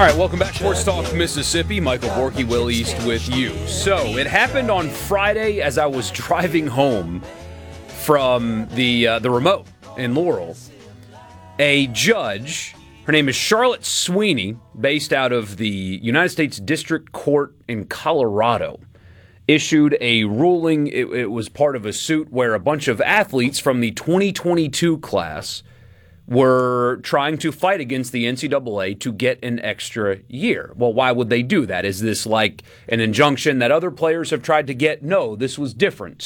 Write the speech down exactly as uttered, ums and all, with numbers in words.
All right, welcome back. Sports Talk Mississippi. Michael Borky, Will East with you. So it happened on Friday as I was driving home from the uh, the remote in Laurel. A judge, her name is Charlotte Sweeney, based out of the United States District Court in Colorado, issued a ruling. It, it was part of a suit where a bunch of athletes from the twenty twenty-two class were trying to fight against the N C double A to get an extra year. Well, why would they do that? Is this like an injunction that other players have tried to get? No, this was different.